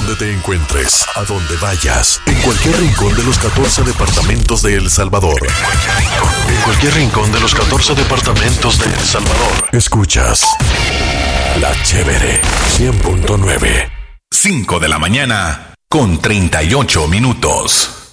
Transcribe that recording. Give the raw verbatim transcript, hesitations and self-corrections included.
donde te encuentres, a donde vayas, en cualquier rincón de los catorce departamentos de El Salvador. En cualquier rincón de los catorce departamentos de El Salvador. Escuchas La Chévere cien punto nueve. cinco de la mañana con treinta y ocho minutos.